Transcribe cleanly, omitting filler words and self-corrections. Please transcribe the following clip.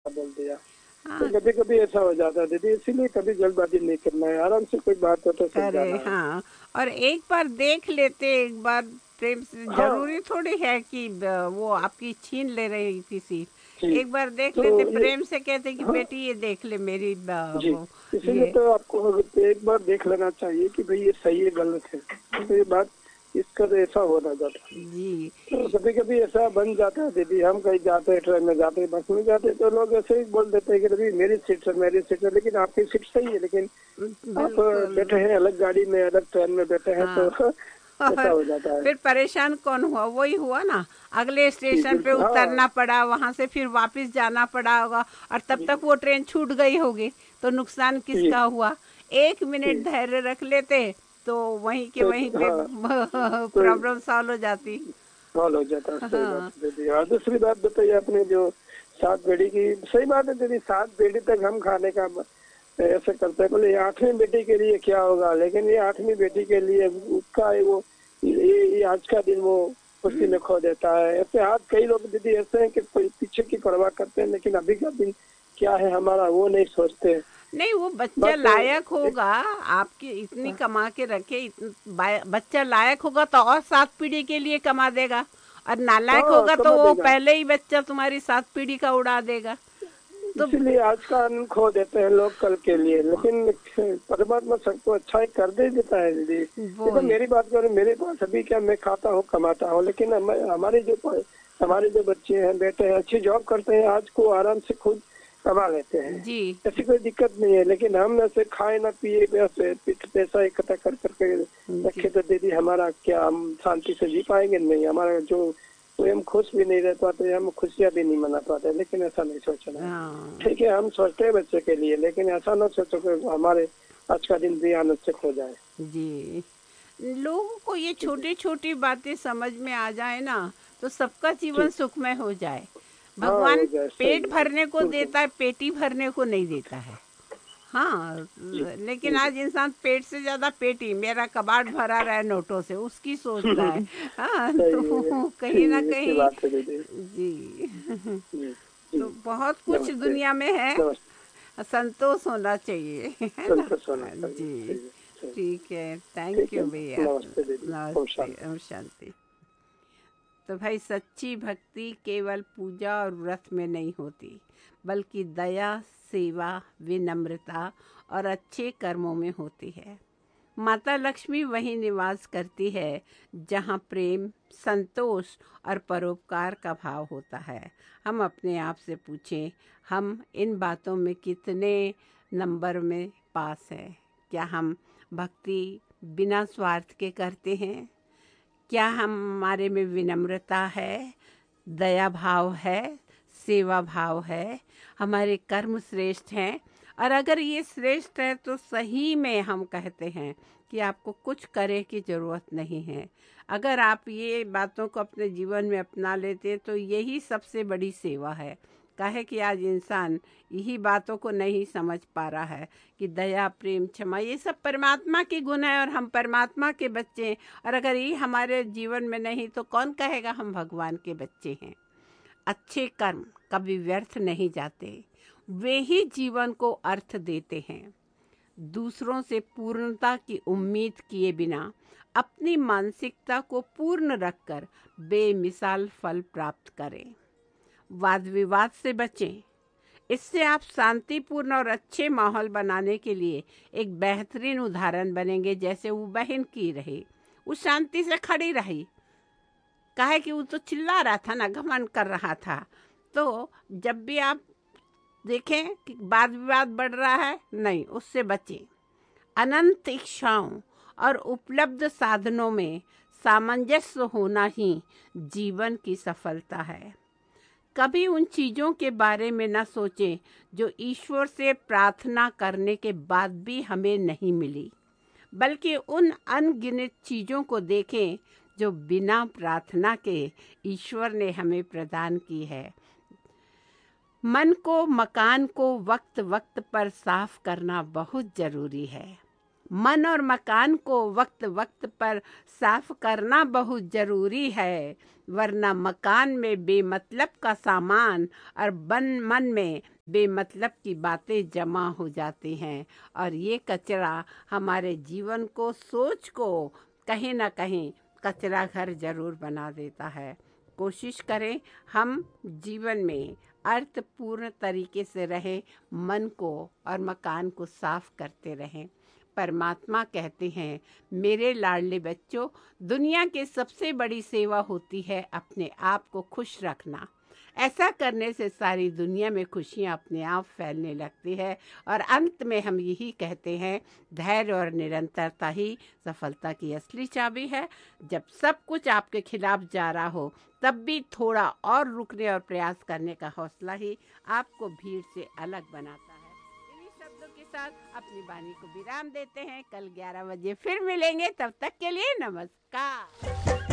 बोल दिया। तो हाँ। कभी कभी ऐसा हो जाता है दीदी, इसीलिए कभी जल्दबाजी नहीं करना है, आराम से कोई बात हो तो करे, समझाना है। हाँ। और एक बार देख लेते, एक बार प्रेम से, हाँ जरूरी थोड़ी है कि वो आपकी छीन ले रही थी सीट। जी। एक बार देख तो लेते, ये प्रेम से कहते कि हाँ बेटी ये देख ले मेरी जी, वो इसीलिए ये। तो आपको एक बार देख लेना चाहिए कि भाई ये सही है गलत है, तो ये बात इसका तो ऐसा हो ना जाता। जी। तो कभी कभी ऐसा बन जाता है दीदी, हम कहीं जाते हैं, ट्रेन में जाते हैं, बस में जाते हैं, तो लोग ऐसे ही बोल देते हैं कि अभी मेरी सीट है मेरी सीट है, लेकिन आपकी सीट सही है, लेकिन आप बिल्कुल। बैठे हैं अलग गाड़ी में, अलग ट्रेन में बैठे हैं, तो हाँ। ऐसा और हो जाता है। फिर परेशान कौन हुआ? वही हुआ ना, अगले जी स्टेशन पे बिल्कुल। हाँ उतरना पड़ा, वहां से फिर वापस जाना पड़ा होगा, और तब जी तक वो ट्रेन छूट गई होगी, तो नुकसान जी किसका हुआ? एक मिनट जी। धैर्य रख लेते तो वहीं के तो वहीं पे हाँ, तो प्रॉब्लम सॉल्व हो जाती। हॉल हो जाता है, सही बात हाँ। है दीदी। और दूसरी बात बताइए आपने जो 7 बेटी की, सही बात है दीदी, 7 बेटी तक हम खाने का ऐसे करते हैं, बोले 8वीं बेटी के लिए क्या होगा, लेकिन ये 8वीं बेटी के लिए उसका वो ये आज का दिन वो खुशी में खो देता है। ऐसे आज कई लोग दीदी ऐसे हैं कि कोई पीछे की परवाह करते हैं, लेकिन अभी का दिन क्या है हमारा वो नहीं सोचते। नहीं, वो बच्चा बट लायक होगा, आपकी इतनी कमा के रखे, बच्चा लायक होगा तो और 7 पीढ़ी के लिए कमा देगा, और नालायक हाँ होगा तो कमा वो देगा, पहले ही बच्चा तुम्हारी 7 पीढ़ी का उड़ा देगा। तो इसीलिए आज का आनंद खो देते हैं लोग कल के लिए, लेकिन परमात्मा सबको अच्छा ही कर दे देता है दीदी। वो देखो ही। मेरी बात करें, मेरे पास अभी क्या, मैं खाता हूँ कमाता हूँ, लेकिन हमारे जो बच्चे हैं बेटे हैं अच्छी जॉब करते हैं, आज को आराम से खुद कमा लेते हैं, जी। ऐसी कोई दिक्कत नहीं है। लेकिन हम ऐसे खाए ना पिए, वैसे पैसा इकट्ठा कर करके जी। रखे तो दीदी हमारा क्या, हम शांति से जी पाएंगे? नहीं, हमारा जो तो हम खुश भी नहीं रह पाते, हम खुशियाँ भी नहीं मना पाते, लेकिन ऐसा नहीं सोचना है। हाँ। ठीक है, हम सोचते हैं बच्चे के लिए, लेकिन ऐसा ना सोचो कि हमारे आज का दिन भी आनंद से खो जाए। जी। लोगों को ये छोटी छोटी बातें समझ में आ जाए ना, तो सबका जीवन जी सुखमय हो जाए। हाँ हो भगवान जाए, पेट सही है भरने को बिल्कुल। देता है, पेटी भरने को नहीं देता है। हाँ। जी लेकिन बिल्कुल। आज इंसान पेट से ज्यादा पेटी, मेरा कबाड़ भरा रहा है नोटों से, उसकी सोचता है। हाँ, सही है, तो कहीं ना ठीक अच्छी कहीं। बात है दीदी। जी। जी जी। तो बहुत कुछ नमस्ते। दुनिया में है, नमस्ते। संतोष होना चाहिए, है ना? संतोष होना चाहिए, जी। सही है, सही। ठीक है, थैंक ठीक है, यू भैया। नमस्ते दीदी, ओम नमस्ते, शांति। ओम शांति। तो भाई, सच्ची भक्ति केवल पूजा और व्रत में नहीं होती, बल्कि दया, सेवा, विनम्रता और अच्छे कर्मों में होती है। माता लक्ष्मी वहीं निवास करती है जहाँ प्रेम, संतोष और परोपकार का भाव होता है। हम अपने आप से पूछें, हम इन बातों में कितने नंबर में पास हैं? क्या हम भक्ति बिना स्वार्थ के करते हैं? क्या हमारे में विनम्रता है, दया भाव है, सेवा भाव है? हमारे कर्म श्रेष्ठ हैं? और अगर ये श्रेष्ठ है तो सही में हम कहते हैं कि आपको कुछ करे की ज़रूरत नहीं है। अगर आप ये बातों को अपने जीवन में अपना लेते तो यही सबसे बड़ी सेवा है। काहे कि आज इंसान यही बातों को नहीं समझ पा रहा है कि दया, प्रेम, क्षमा ये सब परमात्मा के गुण है, और हम परमात्मा के बच्चे हैं। और अगर ये हमारे जीवन में नहीं तो कौन कहेगा हम भगवान के बच्चे हैं? अच्छे कर्म कभी व्यर्थ नहीं जाते, वे ही जीवन को अर्थ देते हैं। दूसरों से पूर्णता की उम्मीद किए बिना अपनी मानसिकता को पूर्ण रखकर बेमिसाल फल प्राप्त करें। वाद विवाद से बचें, इससे आप शांतिपूर्ण और अच्छे माहौल बनाने के लिए एक बेहतरीन उदाहरण बनेंगे। जैसे वो बहन की रही, वो शांति से खड़ी रही, काहे कि वो तो चिल्ला रहा था ना, घमंड कर रहा था। तो जब भी आप देखें कि वाद विवाद बढ़ रहा है, नहीं, उससे बचें। अनंत इच्छाओं और उपलब्ध साधनों में सामंजस्य होना ही जीवन की सफलता है। कभी उन चीज़ों के बारे में न सोचें जो ईश्वर से प्रार्थना करने के बाद भी हमें नहीं मिली, बल्कि उन अनगिनत चीज़ों को देखें जो बिना प्रार्थना के ईश्वर ने हमें प्रदान की है। मन को, मकान को वक्त वक्त पर साफ करना बहुत ज़रूरी है। मन और मकान को वक्त वक्त पर साफ करना बहुत ज़रूरी है, वरना मकान में बेमतलब का सामान और मन में बेमतलब की बातें जमा हो जाती हैं और ये कचरा हमारे जीवन को, सोच को कहीं ना कहीं कचरा घर जरूर बना देता है। कोशिश करें हम जीवन में अर्थपूर्ण तरीके से रहें, मन को और मकान को साफ करते रहें। परमात्मा कहते हैं, मेरे लाडले बच्चों, दुनिया की सबसे बड़ी सेवा होती है अपने आप को खुश रखना। ऐसा करने से सारी दुनिया में खुशियाँ अपने आप फैलने लगती है। और अंत में हम यही कहते हैं, धैर्य और निरंतरता ही सफलता की असली चाबी है। जब सब कुछ आपके खिलाफ जा रहा हो, तब भी थोड़ा और रुकने और प्रयास करने का हौसला ही आपको भीड़ से अलग बनाता है। इन्हीं शब्दों के साथ अपनी वाणी को विराम देते हैं। कल 11 बजे फिर मिलेंगे, तब तक के लिए नमस्कार।